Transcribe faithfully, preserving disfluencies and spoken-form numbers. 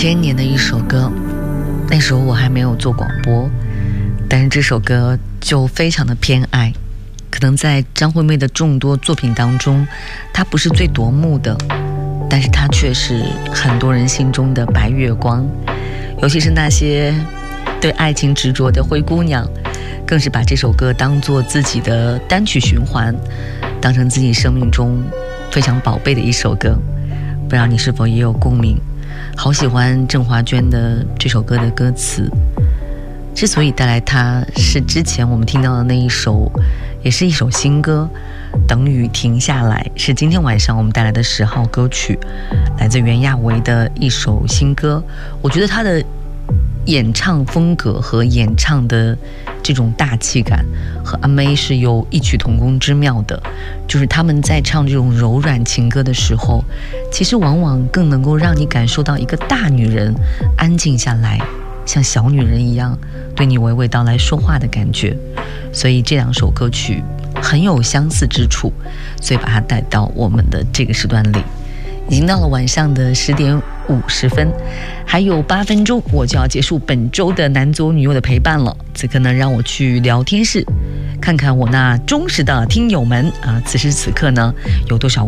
千年的一首歌，那时候我还没有做广播，但是这首歌就非常的偏爱。可能在张惠妹的众多作品当中，它不是最夺目的，但是它却是很多人心中的白月光。尤其是那些对爱情执着的灰姑娘，更是把这首歌当作自己的单曲循环，当成自己生命中非常宝贝的一首歌。不知道你是否也有共鸣？好喜欢郑华娟的这首歌的歌词，之所以带来它，是之前我们听到的那一首，也是一首新歌《等雨停下来》，是今天晚上我们带来的十号歌曲，来自袁娅维的一首新歌。我觉得他的演唱风格和演唱的这种大气感和阿妹是有异曲同工之妙的，就是他们在唱这种柔软情歌的时候，其实往往更能够让你感受到一个大女人安静下来，像小女人一样对你娓娓道来说话的感觉。所以这两首歌曲很有相似之处，所以把它带到我们的这个时段里。已经到了晚上的十点五十分，还有八分钟我就要结束本周的男左女右的陪伴了。此刻呢，让我去聊天室看看我那忠实的听友们啊，此时此刻呢有多少